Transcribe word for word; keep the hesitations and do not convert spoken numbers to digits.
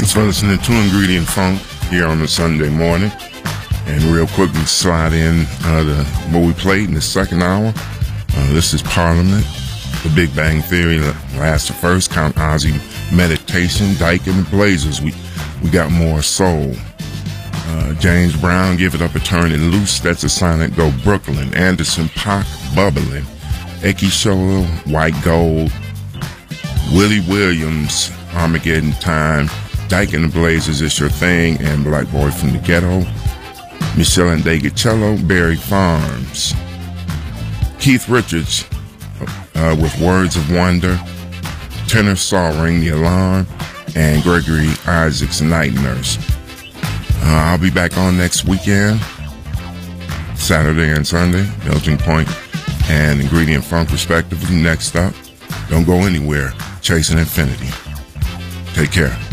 Thanks for listening to Ingredient Funk here on a Sunday morning. And real quick, we slide in uh, the what we played in the second hour. Uh, this is Parliament, The Big Bang Theory, Last to First, Count Ozzy, Meditation, Dyke and the Blazers. We we got more soul. Uh, James Brown, Give It Up and Turn It Loose. That's a Sonic Go Brooklyn. Anderson Paak, Bubbling. Eki Solo, White Gold. Willie Williams, Armageddon Time. Dyke and the Blazers, It's Your Thing. And Black Boy from the Ghetto. Michelle and Degacello, Berry Farms. Keith Richards uh, with Words of Wonder. Tenor Saw, Ring the Alarm. And Gregory Isaacs, Night Nurse. Uh, I'll be back on next weekend, Saturday and Sunday, Melting Point and Ingredient Funk respectively. Next up, don't go anywhere, Chasing Infinity. Take care.